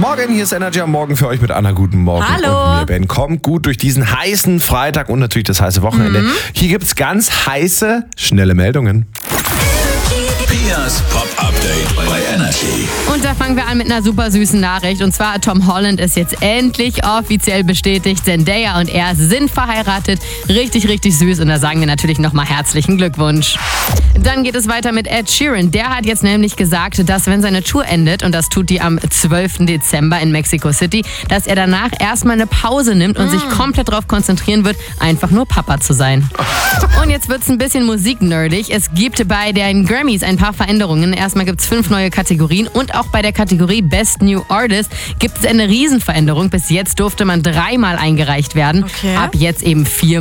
Morgen, hier ist Energy am Morgen für euch mit Anna. Guten Morgen. Hallo. Und mir, Ben. Kommt gut durch diesen heißen Freitag und natürlich das heiße Wochenende. Hier gibt's ganz heiße, schnelle Meldungen. Pias Pop-Update bei Energy. Und da fangen wir an mit einer super süßen Nachricht. Und zwar, Tom Holland ist jetzt endlich offiziell bestätigt. Zendaya und er sind verheiratet. Richtig, richtig süß. Und da sagen wir natürlich nochmal herzlichen Glückwunsch. Dann geht es weiter mit Ed Sheeran. Der hat jetzt nämlich gesagt, dass wenn seine Tour endet, und das tut die am 12. Dezember in Mexico City, dass er danach erstmal eine Pause nimmt und sich komplett darauf konzentrieren wird, einfach nur Papa zu sein. Und jetzt wird es ein bisschen musiknerdig. Es gibt bei den Grammys ein paar Veränderungen. Erstmal gibt es 5 neue Kategorien und auch bei der Kategorie Best New Artist gibt es eine Riesenveränderung. Bis jetzt durfte man 3-mal eingereicht werden. Okay. Ab jetzt eben 4.